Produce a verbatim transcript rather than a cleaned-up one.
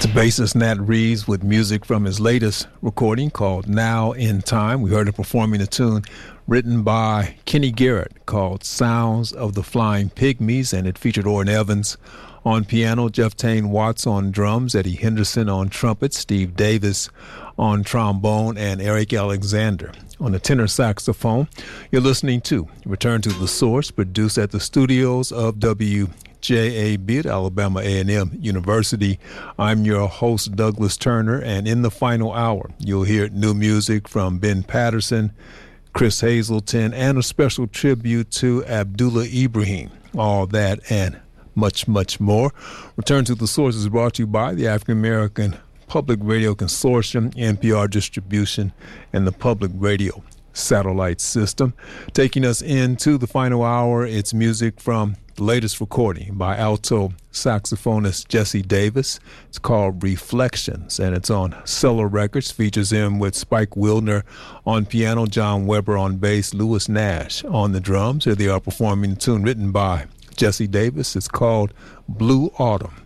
Bassist Nat Reeves with music from his latest recording called Now in Time. We heard him performing a tune written by Kenny Garrett called Sounds of the Flying Pygmies, and it featured Orrin Evans on piano, Jeff Tane Watts on drums, Eddie Henderson on trumpet, Steve Davis on trombone, and Eric Alexander on the tenor saxophone. You're listening to Return to the Source, produced at the studios of W J A B at Alabama A and M University. I'm your host, Douglas Turner, and in the final hour, you'll hear new music from Ben Patterson, Chris Hazelton, and a special tribute to Abdullah Ibrahim. All that and much, much more. Return to the Source is brought to you by the African American Public Radio Consortium, N P R Distribution, and the Public Radio Satellite System. Taking us into the final hour, it's music from the latest recording by alto saxophonist Jesse Davis. It's called Reflections, and it's on Cellar Records. Features him with Spike Wildner on piano, John Weber on bass, Lewis Nash on the drums. Here they are performing a tune written by Jesse Davis. It's called Blue Autumn.